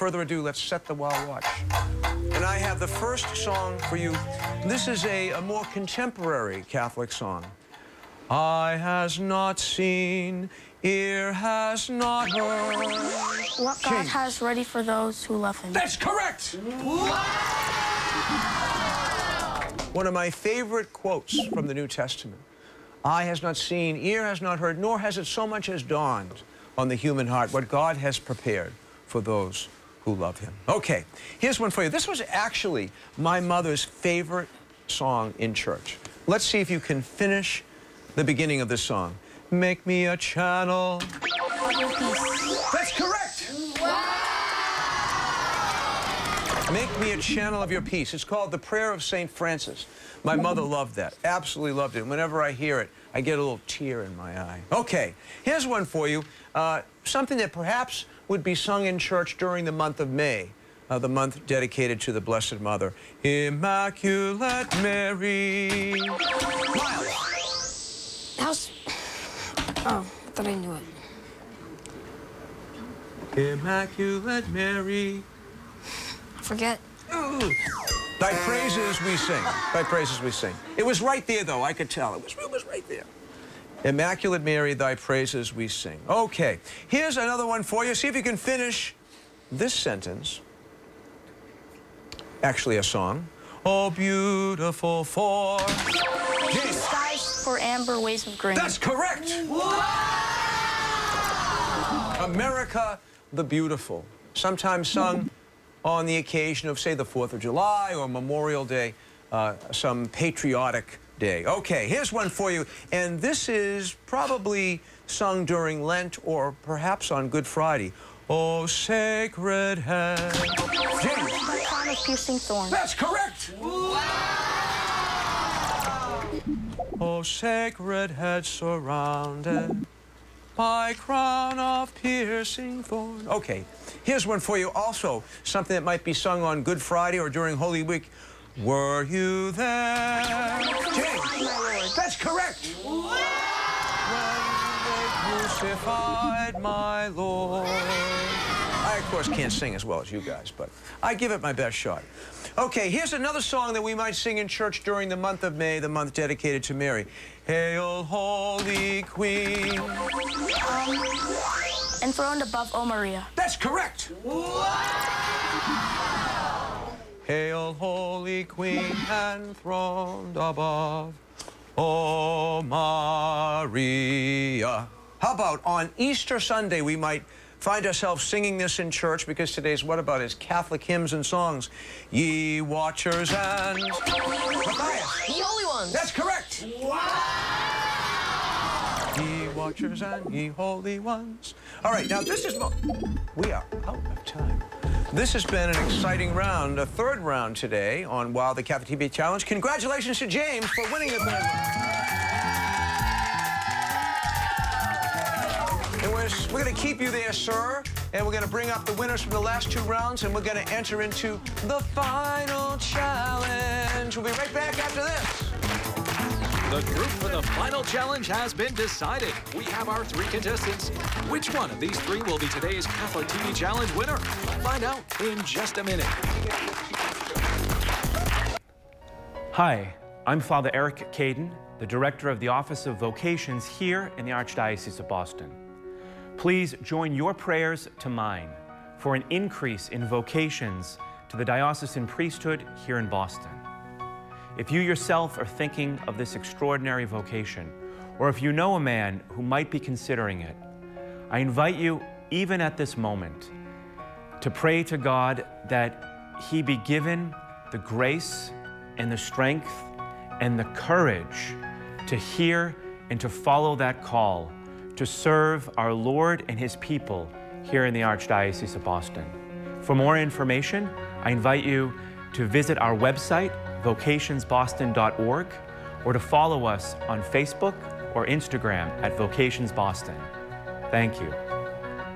further ado, let's set the Wow Watch. And I have the first song for you. This is a more contemporary Catholic song. Eye has not seen, ear has not heard. What God has ready for those who love him. That's correct! Wow! One of my favorite quotes from the New Testament. Eye has not seen, ear has not heard, nor has it so much as dawned on the human heart what God has prepared for those who love him. Okay, here's one for you. This was actually my mother's favorite song in church. Let's see if you can finish the beginning of this song. Make me a channel. That's correct! Wow! Make me a channel of your peace. It's called the Prayer of St. Francis. My mother loved that, absolutely loved it. And whenever I hear it, I get a little tear in my eye. Okay, here's one for you. Something that perhaps would be sung in church during the month of May, the month dedicated to the Blessed Mother. Immaculate Mary. Miles. Oh, I thought I knew it. Immaculate Mary. I forget. Thy praises we sing. Thy praises we sing. It was right there, though. I could tell. It was right there. Immaculate Mary, thy praises we sing. Okay, here's another one for you. See if you can finish this sentence. Actually, a song. Oh, beautiful for... Skies for amber waves of grain. That's correct! America the Beautiful. Sometimes sung on the occasion of, say, the 4th of July or Memorial Day, some patriotic day. Okay, here's one for you. And this is probably sung during Lent or perhaps on Good Friday. Oh, sacred head. James. My crown of piercing thorns. That's correct! Oh, sacred head surrounded by crown of piercing thorn. Okay, here's one for you. Also, something that might be sung on Good Friday or during Holy Week. Were you there? James. That's correct. When they crucified my Lord. I, of course, can't sing as well as you guys, but I give it my best shot. Okay, here's another song that we might sing in church during the month of May, the month dedicated to Mary. Hail, Holy Queen. Enthroned above, O Maria. That's correct. Hail, Holy Queen, enthroned above, O Maria. How about on Easter Sunday we might find ourselves singing this in church, because today's What About is Catholic hymns and songs. Ye watchers and... Matthias. Ye holy ones. That's correct. Wow. Ye watchers and ye holy ones. All right, now this is... We are out of time. This has been an exciting round, a third round today on Wow, the Catholic TV Challenge. Congratulations to James for winning the third round. And we're going to keep you there, sir. And we're going to bring up the winners from the last two rounds, and we're going to enter into the final challenge. We'll be right back after this. The group for the final challenge has been decided. We have our three contestants. Which one of these three will be today's Catholic TV Challenge winner? Find out in just a minute. Hi, I'm Father Eric Caden, the Director of the Office of Vocations here in the Archdiocese of Boston. Please join your prayers to mine for an increase in vocations to the diocesan priesthood here in Boston. If you yourself are thinking of this extraordinary vocation, or if you know a man who might be considering it, I invite you, even at this moment, to pray to God that he be given the grace and the strength and the courage to hear and to follow that call to serve our Lord and his people here in the Archdiocese of Boston. For more information, I invite you to visit our website, vocationsboston.org, or to follow us on Facebook or Instagram at Vocations Boston. Thank you.